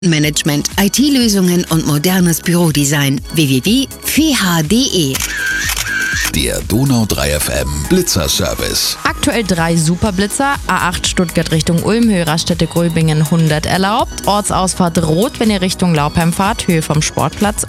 Management, IT-Lösungen und modernes Bürodesign. www.fh.de. Der Donau 3 FM Blitzerservice. Aktuell 3 Superblitzer, A8 Stuttgart Richtung Ulm, Höhe Raststätte Gröbingen 100 erlaubt, Ortsausfahrt Rot, wenn ihr Richtung Laupheim fahrt, Höhe vom Sportplatz